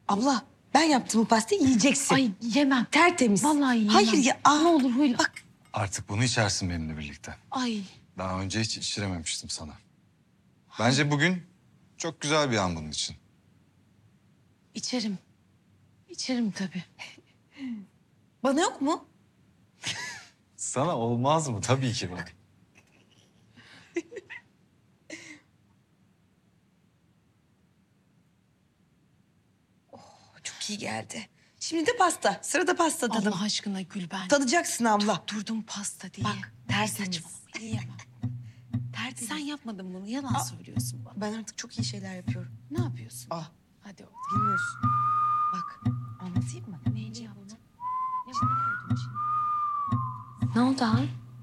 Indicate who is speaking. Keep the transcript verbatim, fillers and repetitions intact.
Speaker 1: Abla ben yaptım bu pastayı yiyeceksin.
Speaker 2: Ay yemem.
Speaker 1: Tertemiz.
Speaker 2: Vallahi yemem.
Speaker 1: Hayır ya. Aa,
Speaker 2: Ne olur huyla.
Speaker 1: bak
Speaker 3: Artık bunu içersin benimle birlikte.
Speaker 2: Ay
Speaker 3: Daha önce hiç içirememiştim sana. Bence bugün çok güzel bir an bunun için.
Speaker 2: içerim. İçerim tabii.
Speaker 1: bana yok mu?
Speaker 3: Sana olmaz mı? Tabii ki bak.
Speaker 1: Çok iyi geldi. Şimdi de pasta. Sırada pasta tadım.
Speaker 2: Allah aşkına Gülben.
Speaker 1: Tadacaksın abla.
Speaker 2: Durdum pasta diye.
Speaker 1: Bak, tertemiz.
Speaker 2: Saçmalama yiyemem.
Speaker 1: Tertemiz.
Speaker 2: Sen yapmadın bunu. Yalan
Speaker 1: Aa.
Speaker 2: söylüyorsun bana.
Speaker 1: Ben artık çok iyi şeyler yapıyorum.
Speaker 2: Ne yapıyorsun?
Speaker 1: Ah,
Speaker 2: Hadi oğlum.
Speaker 1: bilmiyorsun. Bak anlatayım mı?
Speaker 2: Neyini yaptın? Ne bunu koydun içine? Ne oldu ay?